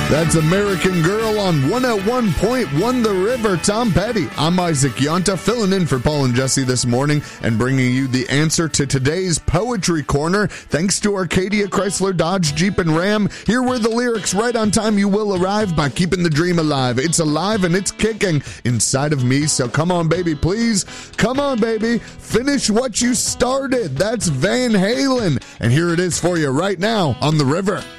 That's American Girl on 101.1 The River. Tom Petty. I'm Isaac Yonta, filling in for Paul and Jesse this morning and bringing you the answer to today's Poetry Corner. Thanks to Arcadia, Chrysler, Dodge, Jeep, and Ram. Here were the lyrics. Right on time you will arrive by keeping the dream alive. It's alive and it's kicking inside of me. So come on, baby, please. Come on, baby. Finish what you started. That's Van Halen. And here it is for you right now on The River.